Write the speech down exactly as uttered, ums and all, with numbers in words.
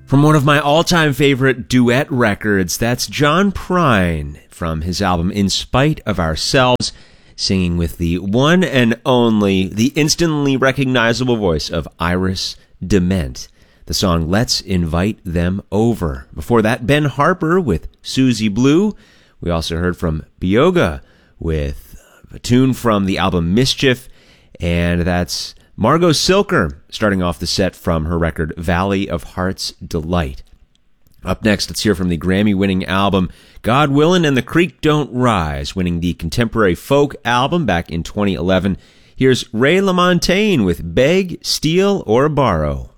From one of my all-time favorite duet records, that's John Prine from his album In Spite of Ourselves, singing with the one and only, the instantly recognizable voice of Iris DeMent. The song Let's Invite Them Over. Before that, Ben Harper with Susie Blue. We also heard from Bioga with a tune from the album Mischief, and that's Margot Silker, starting off the set from her record Valley of Heart's Delight. Up next, let's hear from the Grammy-winning album God Willin' and the Creek Don't Rise, winning the Contemporary Folk album back in twenty eleven. Here's Ray LaMontagne with Beg, Steal, or Borrow.